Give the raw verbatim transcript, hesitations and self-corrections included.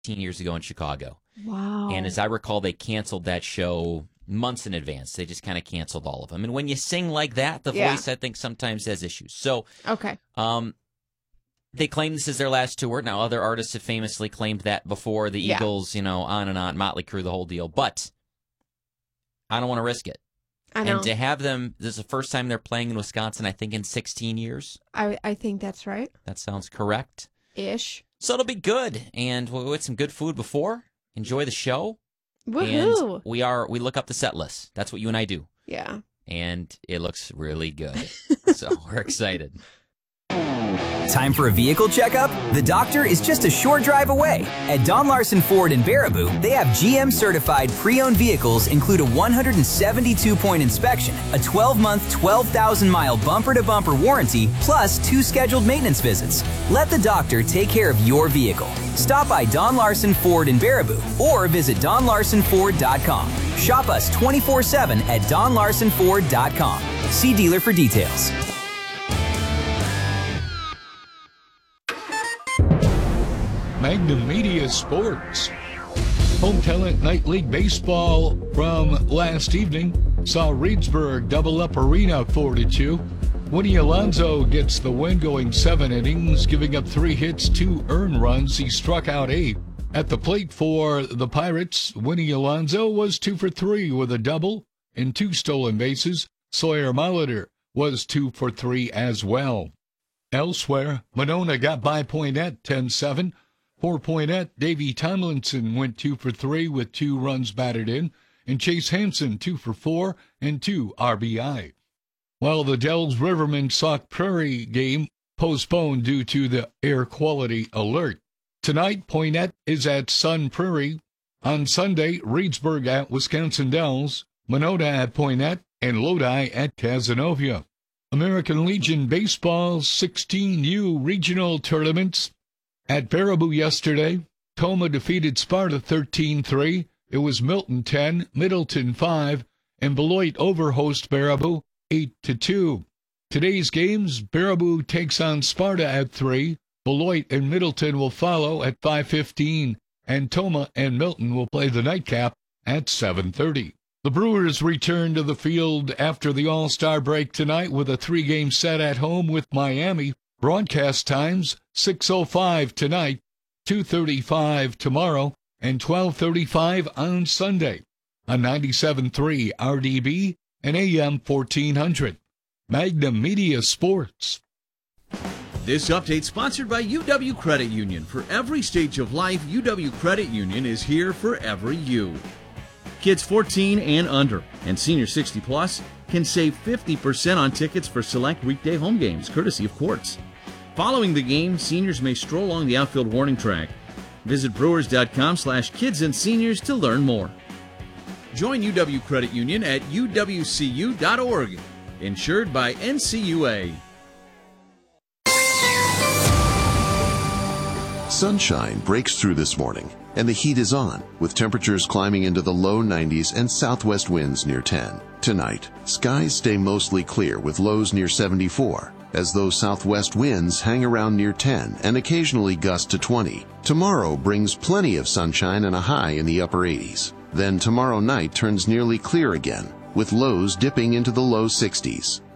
years ago in Chicago. Wow. And as I recall, they canceled that show months in advance. They just kind of canceled all of them. And when you sing like that, the Yeah. voice, I think, sometimes has issues. So Okay. um, they claim this is their last tour. Now, other artists have famously claimed that before. The Yeah. Eagles, you know, on and on, Motley Crue, the whole deal. But I don't want to risk it. I know. And to have them, this is the first time they're playing in Wisconsin, I think, in sixteen years. I, I think that's right. That sounds correct. Ish. So it'll be good. And we'll eat some good food before. Enjoy the show. Woohoo. And we are we look up the set list. That's what you and I do. Yeah. And it looks really good. So we're excited. Time for a vehicle checkup? The doctor is just a short drive away. At Don Larson Ford in Baraboo, they have G M-certified pre-owned vehicles include a one hundred seventy-two point inspection, a twelve-month, twelve thousand mile bumper-to-bumper warranty, plus two scheduled maintenance visits. Let the doctor take care of your vehicle. Stop by Don Larson Ford in Baraboo or visit don larson ford dot com. Shop us twenty-four seven at don larson ford dot com. See dealer for details. Magnum Media Sports. Home Talent Night League Baseball from last evening saw Reedsburg double up Arena four to two. Winnie Alonso gets the win, going seven innings, giving up three hits, two earned runs. He struck out eight. At the plate for the Pirates, Winnie Alonso was two for three with a double and two stolen bases. Sawyer Molitor was two for three as well. Elsewhere, Monona got by Poinette ten seven. For Poinette, Davey Tomlinson went two for three with two runs batted in, and Chase Hansen two for four and two R B I. While the Dells Riverman Sauk Prairie game postponed due to the air quality alert. Tonight, Poinette is at Sun Prairie. On Sunday, Reedsburg at Wisconsin Dells, Monona at Poinette, and Lodi at Cazenovia. American Legion Baseball sixteen U regional tournaments. At Baraboo yesterday, Toma defeated Sparta thirteen three. It was Milton ten, Middleton five, and Beloit over host Baraboo eight to two. Today's games, Baraboo takes on Sparta at three. Beloit and Middleton will follow at five fifteen, and Toma and Milton will play the nightcap at seven thirty. The Brewers return to the field after the All-Star break tonight with a three-game set at home with Miami. Broadcast times, six oh five tonight, two thirty-five tomorrow, and twelve thirty-five on Sunday on ninety-seven point three R D B and A M fourteen hundred. Magnum Media Sports. This update sponsored by U W Credit Union. For every stage of life, U W Credit Union is here for every you. Kids fourteen and under and senior sixty plus can save fifty percent on tickets for select weekday home games, courtesy of Quartz. Following the game, seniors may stroll along the outfield warning track. Visit brewers.com slash kids and seniors to learn more. Join U W Credit Union at U W C U dot org. Insured by N C U A. Sunshine breaks through this morning, and the heat is on, with temperatures climbing into the low nineties and southwest winds near ten. Tonight, skies stay mostly clear with lows near seventy-four, as those southwest winds hang around near ten and occasionally gust to twenty. Tomorrow brings plenty of sunshine and a high in the upper eighties. Then tomorrow night turns nearly clear again, with lows dipping into the low sixties.